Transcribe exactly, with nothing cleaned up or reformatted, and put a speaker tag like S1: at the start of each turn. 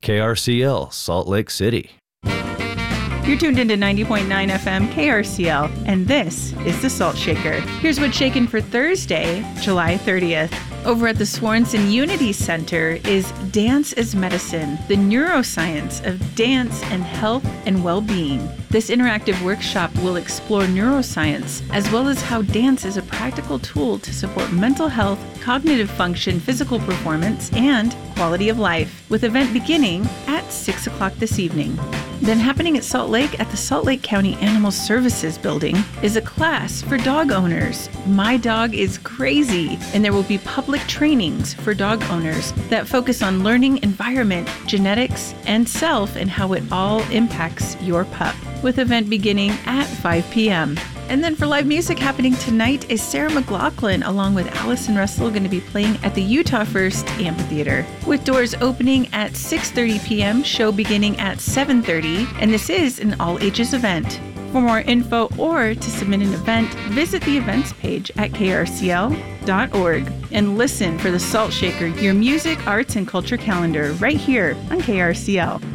S1: K R C L, Salt Lake City.
S2: You're tuned into ninety point nine F M K R C L, and this is The Salt Shaker. Here's what's shaken for Thursday, July thirtieth. Over at the Swanson Unity Center is Dance as Medicine, the neuroscience of dance and health and well-being. This interactive workshop will explore neuroscience, as well as how dance is a practical tool to support mental health, cognitive function, physical performance, and quality of life, with event beginning at six o'clock this evening. Then happening at Salt Lake at the Salt Lake County Animal Services Building is a class for dog owners. My Dog is Crazy, and there will be public trainings for dog owners that focus on learning environment, genetics, and self, and how it all impacts your pup, with event beginning at five p.m. And then for live music happening tonight is Sarah McLaughlin along with Allison Russell going to be playing at the Utah First Amphitheater, with doors opening at six thirty p.m., show beginning at seven thirty, and this is an all ages event. For more info or to submit an event, visit the events page at K R C L dot org and listen for The Salt Shaker, your music, arts, and culture calendar right here on K R C L.